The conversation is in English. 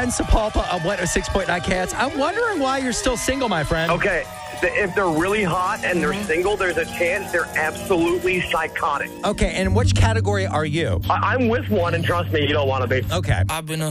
Ben Sapulpa on 106.9 Cats. I'm wondering why you're still single, my friend. Okay, if they're really hot and they're single, there's a chance they're absolutely psychotic. Okay, and which category are you? I'm with one, and trust me, you don't want to be. Okay. I've been a